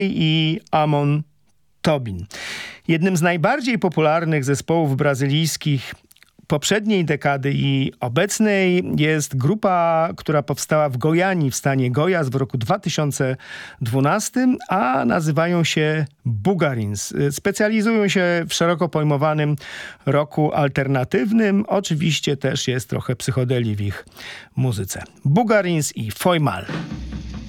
i Amon Tobin. Jednym z najbardziej popularnych zespołów brazylijskich poprzedniej dekady i obecnej jest grupa, która powstała w Goianii w stanie Goiás w roku 2012, a nazywają się Bugarins. Specjalizują się w szeroko pojmowanym rocku alternatywnym. Oczywiście też jest trochę psychodelii w ich muzyce. Bugarins i Foi Mal.